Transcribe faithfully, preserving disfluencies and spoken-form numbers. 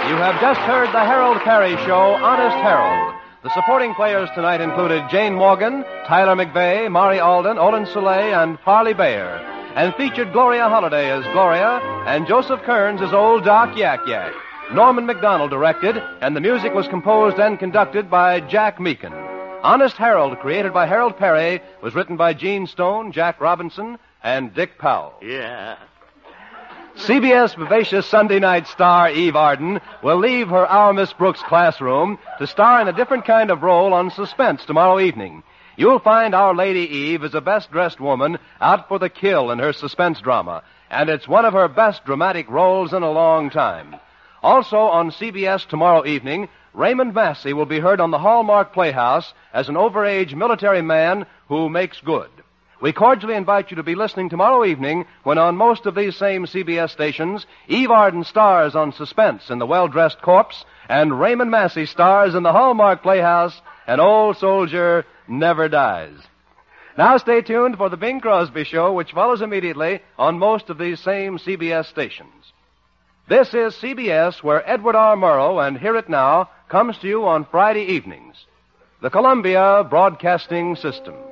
You have just heard the Harold Perry Show, Honest Harold. The supporting players tonight included Jane Morgan, Tyler McVeigh, Mari Alden, Olin Soule, and Farley Bayer, and featured Gloria Holliday as Gloria and Joseph Kearns as Old Doc Yak Yak. Norman McDonald directed, and the music was composed and conducted by Jack Meakin. Honest Harold, created by Harold Perry, was written by Gene Stone, Jack Robinson, and Dick Powell. Yeah. C B S vivacious Sunday night star Eve Arden will leave her Our Miss Brooks classroom to star in a different kind of role on Suspense tomorrow evening. You'll find Our Lady Eve is a best-dressed woman out for the kill in her suspense drama, and it's one of her best dramatic roles in a long time. Also on C B S tomorrow evening, Raymond Massey will be heard on the Hallmark Playhouse as an overage military man who makes good. We cordially invite you to be listening tomorrow evening when on most of these same C B S stations, Eve Arden stars on Suspense in The Well-Dressed Corpse, and Raymond Massey stars in the Hallmark Playhouse, An Old Soldier Never Dies. Now stay tuned for the Bing Crosby Show, which follows immediately on most of these same C B S stations. This is C B S, where Edward R. Murrow and Hear It Now comes to you on Friday evenings. The Columbia Broadcasting System.